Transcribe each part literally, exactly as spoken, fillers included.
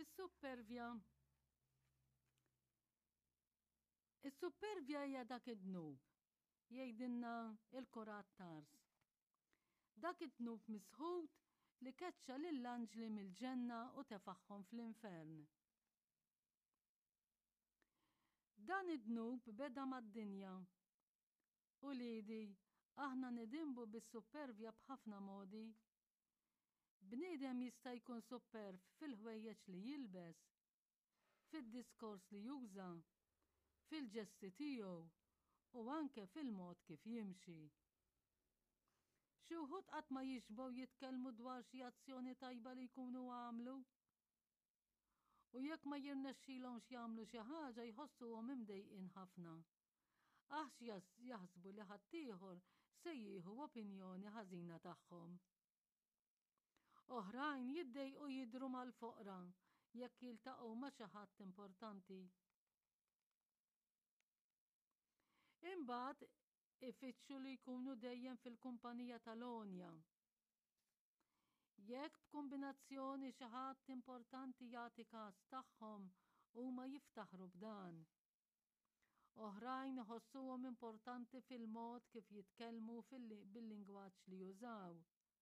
Is-supervja Is-supervja hija dak id-dnub, jgħidilna il-Kurat Tars. Dak id-dnub misħud li keċċa lill-anġli mill-ġenna u tefaħħom fl-infern. Dan id-dnub beda mad-dinja. U liedi, aħna nidimbu bis-supervja b'ħafna modi. Bniedem jista' jkun superv fil-ħwejjeġ li jilbes, fid-diskors li juża, fil-ġesti tiegħu u anke fil-mod kif jimxi. Xi wħud qatt ma jixbgħu jitkellmu dwar xi azzjoni tajba li jkunu għamlu. U jekk ma jirnexxilhomx jagħmlu xi ħaġa jħossuhom imdejqin ħafna. Għax jaħsbu li ħaddieħor se jieħu opinjoni ħażina tagħhom. Oħrajn jiddejqu jidhru mal-foqra jekk jiltaqgħu ma' xi ħadd importanti. Imbagħad ifittxu li jkunu dejjem fil-kumpanija tal-għonja. Jekk b'kombinazzjoni xi ħadd importanti jagħti każ tagħhom huma jiftaħru b'dan. Oħrajn iħossuhom importanti fil-mod kif jitkellmu bil-lingwaġġ li jużaw.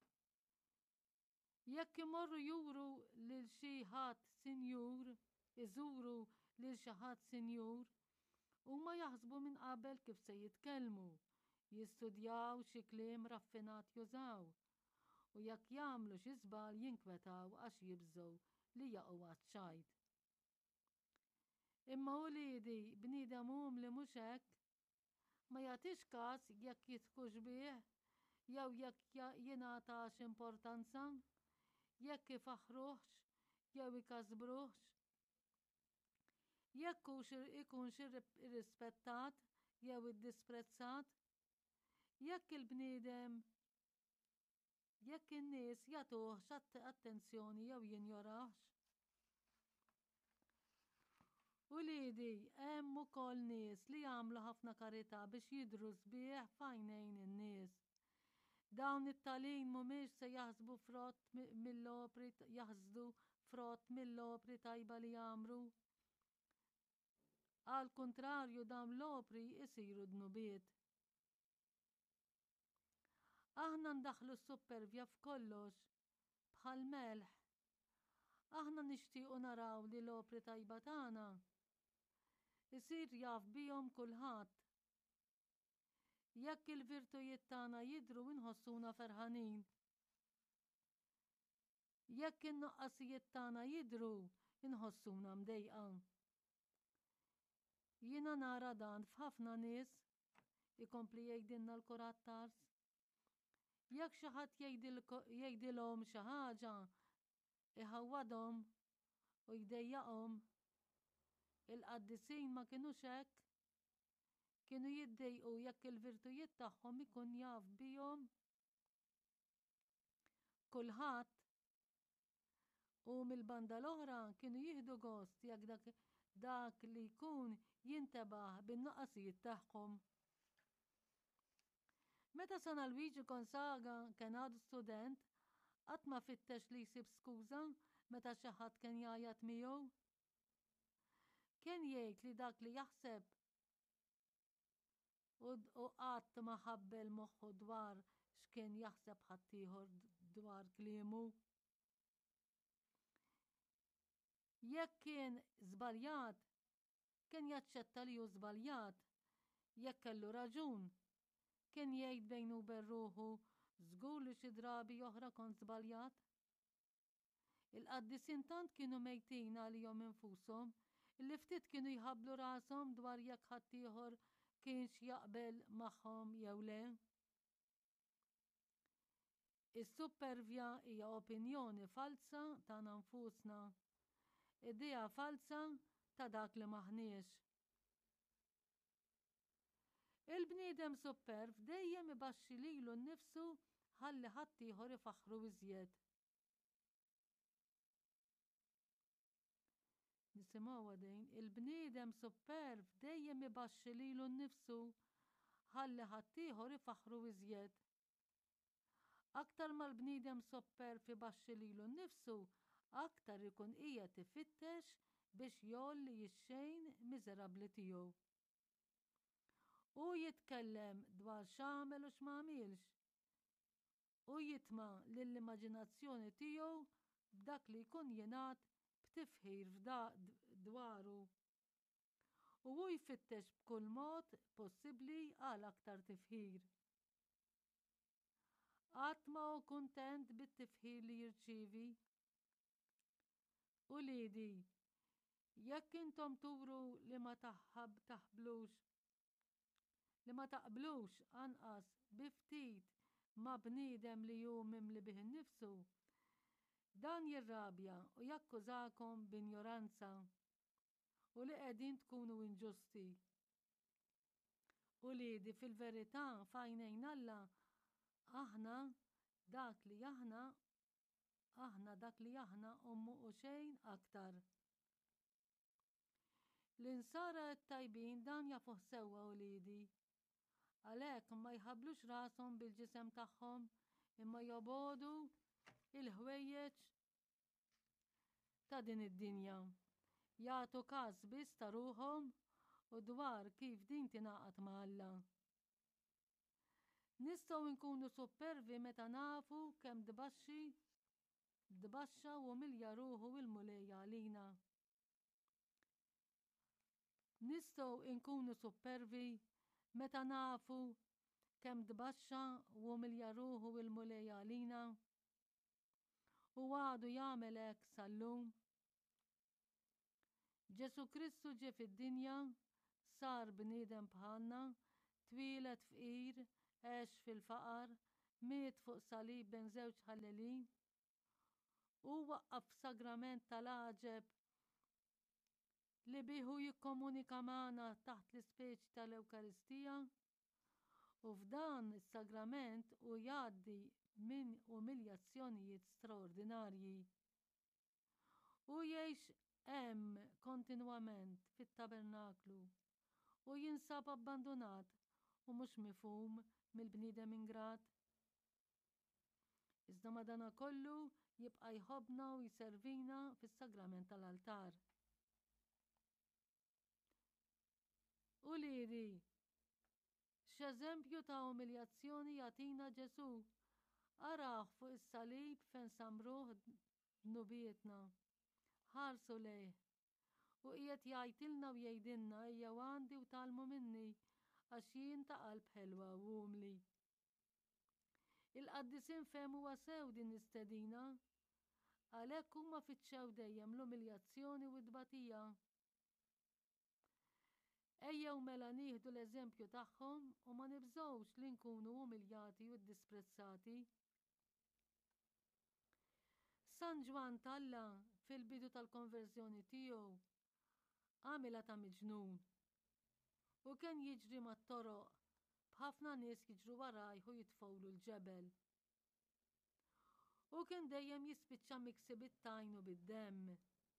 Jekk imorru juru lil xi ħadd sinjur, iżuru lil xi ħadd sinjur, huma jaħsbu minn qabel kif se jitkellmu, jistudjaw xi kliem raffinat jużaw. U jekk jagħmlu xi żball jinkwetaw għax jibżgħu li jaqgħu għaċ-ċajt. Imma uliedi bniedem hum li mhux hekk, ma jagħtix każ jekk jidħkux bih jew jekk jingħatax importanza, jekk ifaħħruhx jew ikasbruhx. Jekk ikunx irrispettat jew iddisprezzat, jekk il-bniedem jekk in-nies jagħtuhx attenzjoni jew jinjorawx. Uliedi, hemm ukoll nies li jagħmlu ħafna karità biex jidhru sbieħ f'għajnejn in-nies. Dawn it-tagħlim mhumiex se jaħsbu frott mill-opri jaħsdu frott mill-opri tajba li jagħmlu. Għal kontrarju dawn l-opri jsiru dnubiet. Aħna ndaħlu s-supervja f'kollox bħal melħ. Aħna nixtiequ naraw li l-opri tajba tagħna isir jaf bihom kulħadd. Jekk il-virtujiet tagħna jidhru inħossuna ferħanin. Jekk in-nuqqasijiet tagħna jidhru inħossuna mdejqa. Jiena nara dan f'ħafna nies, ikompli jgħidilna l-Kurat Tars. Jekk xi ħadd jgħidilhom xi ħaġa iħawwadhom u jdejjaqhom, il-qaddisin ma kinux hekk, kienu jiddejqu jekk il-virtujiet tagħhom ikun jaf bihom kulħadd u mill-banda l-oħra kienu jieħdu gost jekk dak dak li jkun jintebaħ bin-nuqqasijiet tagħhom. Meta Sana Luigi Gonzaga kien għadu student, qatt ma fittex li jsib skuża meta xi ħadd kien jgħajjad miegħu. Kien jgħid li dak li jaħseb u qatt ma ħabbel moħħu dwar x'kien jaħseb ħaddieħor dwar kliemu. Jekk kien żbaljat, kien jaċċetta li hu żbaljat. Jekk kellu raġun, kien jgħid bejnu bejn ruħu żgur li xi drabi oħra kont żbaljat. Il-qaddisien tant kienu mejtin għalihom infushom li ftit kienu jħabblu rashom dwar jekk ħaddieħor kienx jaqbel magħhom jew le. Is-supervja hija opinjoni falsa ta' nfusna, idea falsa ta' dak li maħniex. Il-bniedem superv dejjem ibaxxi lilu nnifsu ħalli ħaddieħor ifaħħru iżjed. Nisimgħu għadejn, il-bniedem superv dejjem ibaxxi lilu nnifsu ħalli ħaddieħor ifaħħru iżjed. Aktar mal-bniedem superv ibaxxi lilu nnifsu, aktar ikun qiegħed ifittex biex jolli x-xejn miżerabbli tiegħu. U jitkellem dwar x'għamel u x'm'għamilx. U jitma' lill-immaġinazzjoni tiegħu b'dak li jkun jingħad b'tifħir dwaru. U hu jfittex b'kull mod possibbli għal aktar tifħir. Qatt ma hu kuntent bit-tifħir li jirċievi. Uliedi, jekk intom turu li ma taħħab taħblux li ma taqblux anqas bi ftit ma' bniedem li hu mimli bih innifsu, dan jirrabja u jakkużakom b'injoranza u li qegħdin tkunu inġusti. Uliedi, fil-verità f'għajnejn Alla aħna dak li aħna aħna dak li aħna ummu u xejn aktar. L-insara t-tajbin dan jafuh sewwa uliedi. Għalhekk ma jħabblux rashom bil-ġisem tagħhom imma jobodu il-ħwejjeġ ta' din id-dinja. Jagħtu każ biss ta' ruhom u dwar kif din tingħaqad ma' Alla. Nistgħu nkunu supervi meta nafu kemm dbaxxi dbaxxa u umilja ruħu l-mulejja għalina. Nistgħu nkunu supervi meta nafu kemm dbaxxa u umilja ruħu l-mulejja għalina u għadu jagħmel hekk sal-lum. Ġesu Kristu ġie fid-dinja, sar bniedem bħalna, twieled fqir, għex fil-faqar, miet fuq salib bejn żewġ ħallelin, u waqqaf f'sagrament tal-għaġeb li bieħu jikkomunika magħna taħt l-ispeċi tal-Ewkaristija u f'dan is-sagrament u jgħaddi minn umiljazzjonijiet straordinarji. U jgħix hemm kontinwament fit-tabernaklu u jinsab abbandonat u mhux mifhum mill-bniedem ingrat. Iżda madankollu jibqa' jħobbna u jservina fis-sagrament tal-altar. Uliedi, x'eżempju ta' umiljazzjoni jagħtina Ġesu. Arah fuq is-salib fejn samruh dnubietna. Ħarsu lejh u qiegħed jgħidilna u jgħidilna ejjew għandi u tgħallmu minni għax jien ta' qalb ħelwa u umli. Il-qaddisin fehmuha sew din l-istedina għalhekk huma fitxew dejjem l-umiljazzjoni u d-tbatija. Ejjew mela nieħdu l-eżempju tagħhom u ma nibżgħux li nkunu umiljati u ddisprezzati. San Ġwan Talla fil-bidu tal-konverżjoni tiegħu għamilha ta' miġnun u kien jiġri mat-toroq b'ħafna nies jiġru warajh u jitfgħulu l-ġebel. U kien dejjem jispiċċa miksib it-tajn u bid-demm.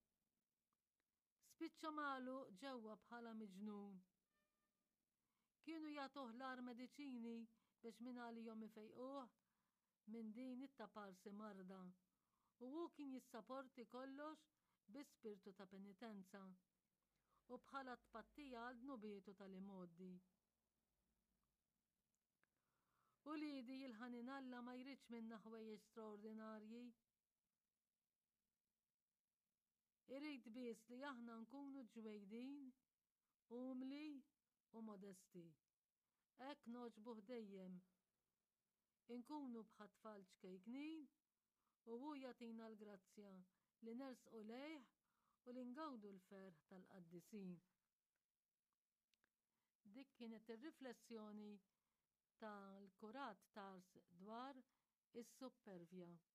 Spiċċa magħluq ġewwa bħala miġnun. Kienu jagħtuh l-ar mediċini biex minn għalihom ifejquh minn din it-taparsi marda u hu kien jissapporti kollox bi spirtu ta' penitenza u bħala tpattija għal dnubietu tal-imoddi. Uliedi, il-ħanin Alla ma jridx minna ħwejjeġ straordinarji. Irid biss li aħna nkunu ġwejdin, umli u modesti. Hekk noġbuh dejjem. Inkunu bħat-tfal ċkejknin u hu jagħtina l-grazzja li nersqu lejh u li ngawdu l-ferħ tal-qaddisin. Dik kienet ir-riflessjoni tal-Kurat Tars dwar is-supervja.